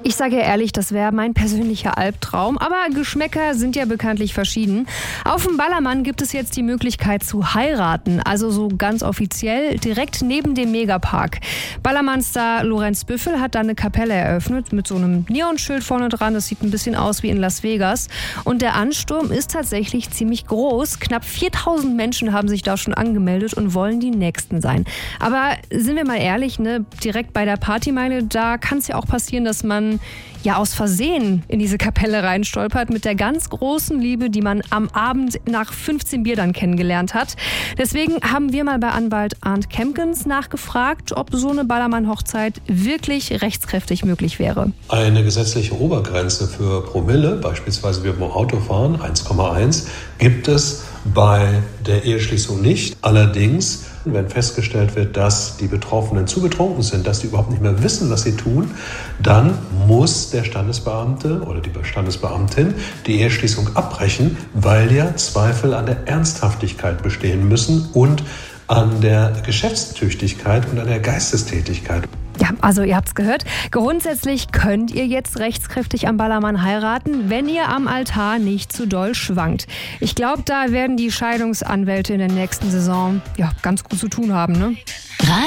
Ich sage ja ehrlich, das wäre mein persönlicher Albtraum, aber Geschmäcker sind ja bekanntlich verschieden. Auf dem Ballermann gibt es jetzt die Möglichkeit zu heiraten, also so ganz offiziell direkt neben dem Megapark. Ballermann-Star Lorenz Büffel hat da eine Kapelle eröffnet mit so einem Neonschild vorne dran. Das sieht ein bisschen aus wie in Las Vegas. Und der Ansturm ist tatsächlich ziemlich groß. Knapp 4000 Menschen haben sich da schon angemeldet und wollen die Nächsten sein. Aber sind wir mal ehrlich, ne? Direkt bei der Partymeile, da kann es ja auch passieren, dass man ja aus Versehen in diese Kapelle reinstolpert mit der ganz großen Liebe, die man am Abend nach 15 Bier dann kennengelernt hat. Deswegen haben wir mal bei Anwalt Arndt Kempkens nachgefragt, ob so eine Ballermann-Hochzeit wirklich rechtskräftig möglich wäre. Eine gesetzliche Obergrenze für Promille, beispielsweise wie beim Autofahren, 1,1, gibt es bei der Eheschließung nicht. Allerdings, wenn festgestellt wird, dass die Betroffenen zu betrunken sind, dass sie überhaupt nicht mehr wissen, was sie tun, dann muss der Standesbeamte oder die Standesbeamtin die Eheschließung abbrechen, weil ja Zweifel an der Ernsthaftigkeit bestehen müssen und an der Geschäftstüchtigkeit und an der Geistestätigkeit. Ja, also ihr habt's gehört. Grundsätzlich könnt ihr jetzt rechtskräftig am Ballermann heiraten, wenn ihr am Altar nicht zu doll schwankt. Ich glaube, da werden die Scheidungsanwälte in der nächsten Saison ja ganz gut zu tun haben, ne?